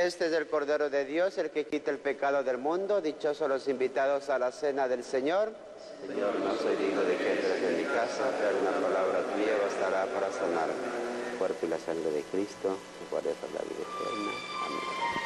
Este es el Cordero de Dios, el que quita el pecado del mundo. Dichosos los invitados a la cena del Señor. Señor, no soy digno de que entres en mi casa, pero una palabra tuya bastará para sanarme. El cuerpo y la sangre de Cristo, que guarde por la vida eterna. Amén.